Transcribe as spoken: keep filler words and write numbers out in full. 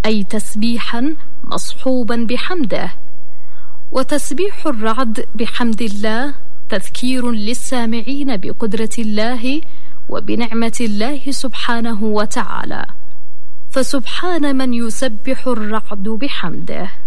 أي تسبيحا مصحوبا بحمده. وتسبيح الرعد بحمد الله تذكير للسامعين بقدرة الله وبنعمة الله سبحانه وتعالى، فسبحان من يسبح الرعد بحمده.